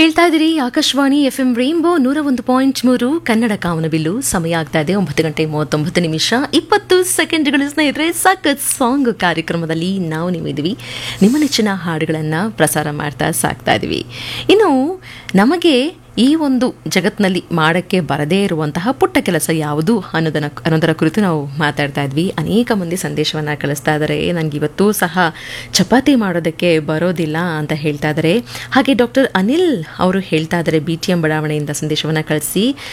ಕೇಳ್ತಾ ಇದ್ದೀರಿ Akashvani FM rainbow 101.3 Kannada ಕಾಮನಬಿಲ್ಲು. ಸಮಯ ಆಗ್ತಾ ಇದೆ 9:39 ಸ್ನೇಹಿತರೆ. ಸಖತ್ ಸಾಂಗ್ ಕಾರ್ಯಕ್ರಮದಲ್ಲಿ ನಾವು ನೀವಿದ್ದೀವಿ. ನಿಮ್ಮ ನೆಚ್ಚಿನ ಹಾಡುಗಳನ್ನು ಪ್ರಸಾರ ಮಾಡ್ತಾ ಸಾಕ್ತಾ ಇದ್ದೀವಿ. ಇನ್ನು ನಮಗೆ ಈ ಒಂದು ಜಗತ್ತಿನಲ್ಲಿ ಮಾಡೋಕ್ಕೆ ಬರದೇ ಇರುವಂತಹ ಪುಟ್ಟ ಕೆಲಸ ಯಾವುದು ಅನ್ನೋದರ ಕುರಿತು ನಾವು ಮಾತಾಡ್ತಾ ಇದ್ವಿ. ಅನೇಕ ಮಂದಿ ಸಂದೇಶವನ್ನು ಕಳಿಸ್ತಾ ಇದ್ದಾರೆ. ನನಗೆ ಇವತ್ತೂ ಸಹ ಚಪಾತಿ ಮಾಡೋದಕ್ಕೆ ಬರೋದಿಲ್ಲ ಅಂತ ಹೇಳ್ತಾ ಇದ್ದಾರೆ. ಹಾಗೆ ಡಾಕ್ಟರ್ ಅನಿಲ್ ಅವರು ಹೇಳ್ತಾ ಇದ್ದಾರೆ, BTM ಬಡಾವಣೆಯಿಂದ ಸಂದೇಶವನ್ನು ಕಳಿಸಿ,